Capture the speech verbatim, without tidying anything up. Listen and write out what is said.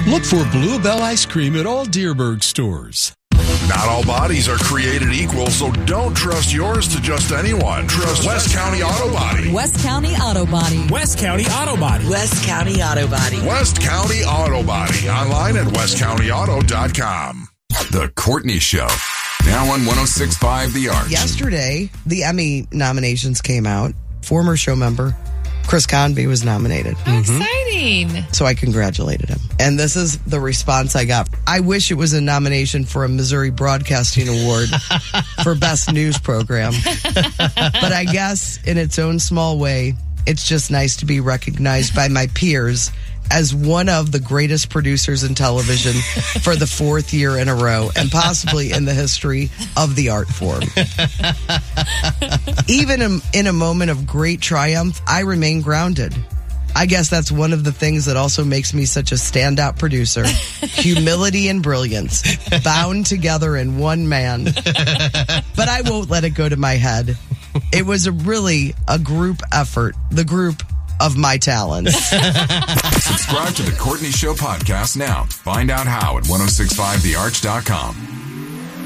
Look for Bluebell ice cream at all Dearborn stores. Not all bodies are created equal, so don't trust yours to just anyone. Trust West County Auto Body. West County Auto Body. West County Auto Body. West County Auto Body. West County Auto Body. Online at west county auto dot com. The Courtney Show. Now on one oh six point five The Arch. Yesterday, the Emmy nominations came out. Former show member Chris Convey was nominated. Oh, exciting. So I congratulated him. And this is the response I got. I wish it was a nomination for a Missouri Broadcasting Award for Best News Program. But I guess in its own small way, it's just nice to be recognized by my peers as one of the greatest producers in television for the fourth year in a row and possibly in the history of the art form. Even in, in a moment of great triumph, I remain grounded. I guess that's one of the things that also makes me such a standout producer. Humility and brilliance, bound together in one man. But I won't let it go to my head. It was a really a group effort. The group of my talents. Subscribe to the Courtney Show podcast now. Find out how at ten sixty-five the arch dot com.